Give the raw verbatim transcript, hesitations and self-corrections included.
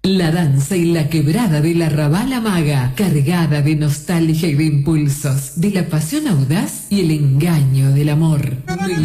La danza y la quebrada de la Rabala Maga, cargada de nostalgia y de impulsos, de la pasión audaz y el engaño del amor.